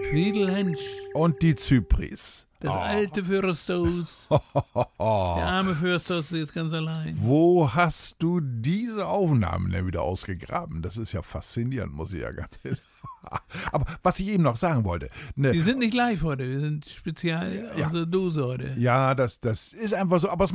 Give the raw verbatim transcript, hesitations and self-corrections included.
Friedelhensch, Und die Zypris. das Oh. alte Fürsthaus. Der arme Fürsthaus ist jetzt ganz allein. Wo hast du diese Aufnahmen denn wieder ausgegraben? Das ist ja faszinierend, muss ich ja ganz ehrlich sagen. Aber was ich eben noch sagen wollte. Ne, Wir sind nicht live heute, wir sind spezial Ja. aus der Dose heute. ja, das, das ist einfach so. Aber es